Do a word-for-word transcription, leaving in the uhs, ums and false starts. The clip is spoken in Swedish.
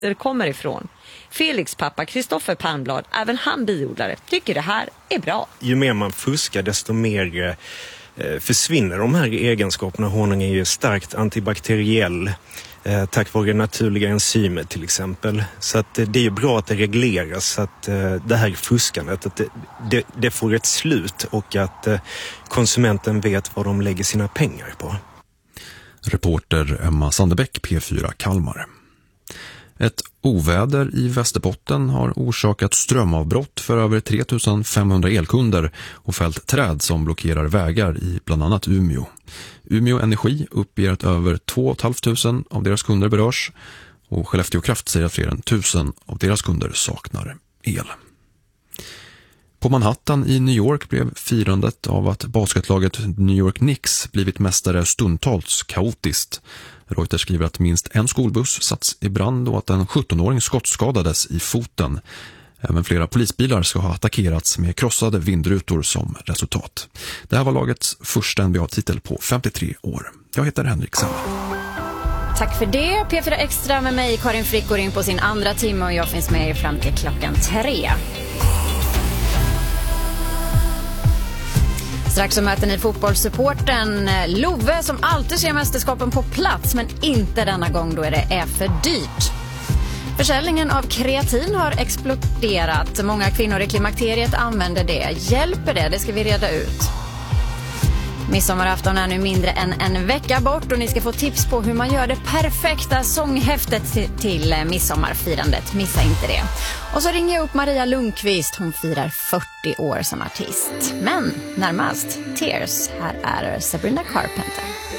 det kommer ifrån. Felix pappa, Kristoffer Palmblad, även han biodlare, tycker det här är bra. Ju mer man fuskar, desto mer eh, försvinner de här egenskaperna. Honung är ju starkt antibakteriell eh, tack vare naturliga enzymer till exempel. Så att, eh, det är ju bra att det regleras, så att eh, det här fuskandet, att det, det, det får ett slut och att eh, konsumenten vet vad de lägger sina pengar på. Reporter Emma Sandebäck, P fyra Kalmar. Ett oväder i Västerbotten har orsakat strömavbrott för över tre tusen femhundra elkunder och fällt träd som blockerar vägar i bland annat Umeå. Umeå Energi uppger att över två tusen femhundra av deras kunder berörs, och Skellefteå Kraft säger att fler än tusen av deras kunder saknar el. På Manhattan i New York blev firandet av att basketlaget New York Knicks blivit mästare stundtals kaotiskt. Reuters skriver att minst en skolbuss satts i brand och att en sjuttonåring skottskadades i foten. Även flera polisbilar ska ha attackerats med krossade vindrutor som resultat. Det här var lagets första N B A-titel på femtiotre år. Jag heter Henrik Sell. Tack för det. P fyra Extra med mig, Karin Frick, går in på sin andra timme och jag finns med er fram till klockan tre. Strax så möter ni fotbollssupporten Love som alltid ser mästerskapen på plats, men inte denna gång då är det är för dyrt. Försäljningen av kreatin har exploderat. Många kvinnor i klimakteriet använder det. Hjälper det? Det ska vi reda ut. Midsommarafton är nu mindre än en vecka bort och ni ska få tips på hur man gör det perfekta sånghäftet till, till midsommarfirandet. Missa inte det. Och så ringer jag upp Maria Lundqvist. Hon firar fyrtio år som artist. Men närmast Tears. Här är Sabrina Carpenter.